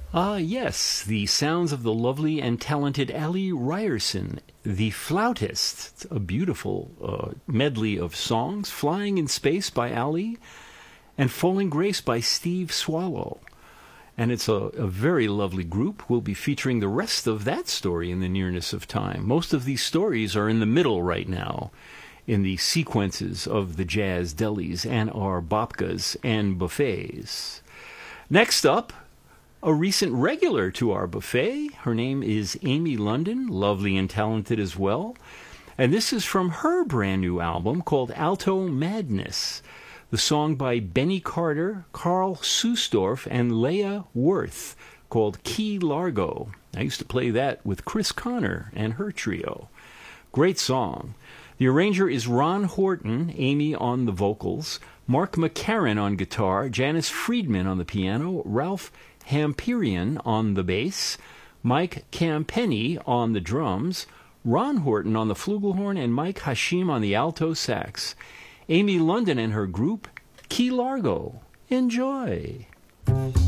Yes, the sounds of the lovely and talented Ali Ryerson, the flautist. A beautiful medley of songs. Flying in Space by Ali and Falling Grace by Steve Swallow. And it's a very lovely group. We'll be featuring the rest of that story in the nearness of time. Most of these stories are in the middle right now, in the sequences of the jazz delis and our babkas and buffets. Next up, a recent regular to our buffet. Her name is Amy London, lovely and talented as well. And this is from her brand new album called Alto Madness. The song by Benny Carter, Carl Susdorf, and Leah Worth, called Key Largo. I used to play that with Chris Connor and her trio. Great song. The arranger is Ron Horton, Amy on the vocals, Mark McCarran on guitar, Janice Friedman on the piano, Ralph Hampirian on the bass, Mike Campenny on the drums, Ron Horton on the flugelhorn, and Mike Hashim on the alto sax. Amy London and her group, Key Largo. Enjoy.